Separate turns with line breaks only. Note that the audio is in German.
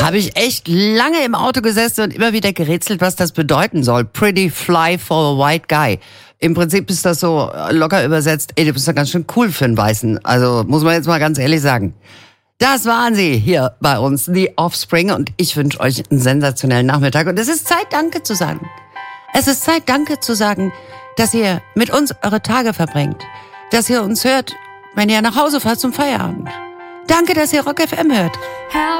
Habe ich echt lange im Auto gesessen und immer wieder gerätselt, was das bedeuten soll. Pretty fly for a white guy. Im Prinzip ist das so locker übersetzt, ey, du bist ja ganz schön cool für einen Weißen. Also muss man jetzt mal ganz ehrlich sagen. Das waren sie hier bei uns, The Offspring. Und ich wünsche euch einen sensationellen Nachmittag. Und es ist Zeit, Danke zu sagen. Es ist Zeit, Danke zu sagen, dass ihr mit uns eure Tage verbringt. Dass ihr uns hört, wenn ihr nach Hause fahrt zum Feierabend. Danke, dass ihr Rock FM hört.